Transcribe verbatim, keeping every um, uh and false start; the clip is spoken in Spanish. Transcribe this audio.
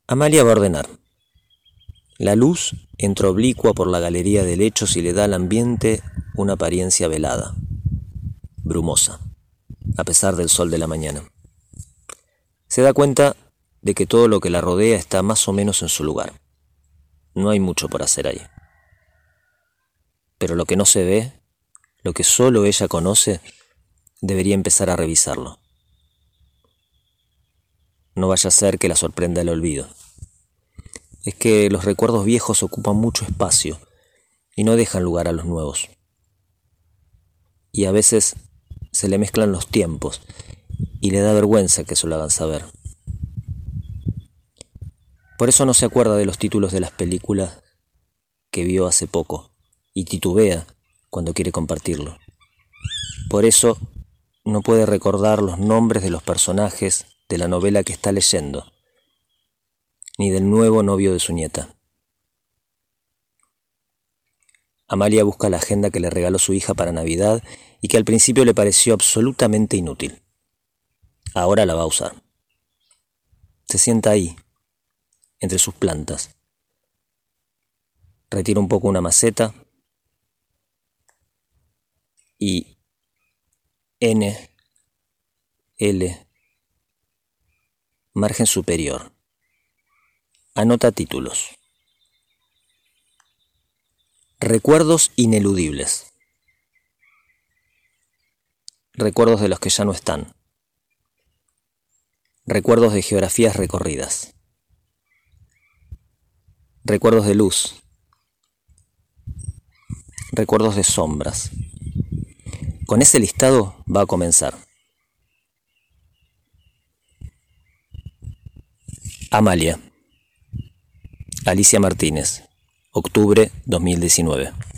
Amalia va a ordenar. La luz entra oblicua por la galería de lechos y le da al ambiente una apariencia velada, brumosa, a pesar del sol de la mañana. Se da cuenta de que todo lo que la rodea está más o menos en su lugar. No hay mucho por hacer ahí. Pero lo que no se ve, lo que solo ella conoce, debería empezar a revisarlo. No vaya a ser que la sorprenda el olvido. Es que los recuerdos viejos ocupan mucho espacio y no dejan lugar a los nuevos. Y a veces se le mezclan los tiempos y le da vergüenza que se lo hagan saber. Por eso no se acuerda de los títulos de las películas que vio hace poco y titubea cuando quiere compartirlo. Por eso no puede recordar los nombres de los personajes de la novela que está leyendo, ni del nuevo novio de su nieta. Amalia busca la agenda que le regaló su hija para Navidad y que al principio le pareció absolutamente inútil. Ahora la va a usar. Se sienta ahí, entre sus plantas. Retira un poco una maceta y N, L, margen superior. Anota títulos. Recuerdos ineludibles. Recuerdos de los que ya no están. Recuerdos de geografías recorridas. Recuerdos de luz. Recuerdos de sombras. Con ese listado va a comenzar. Amalia. Alicia Martínez. Octubre dos mil diecinueve.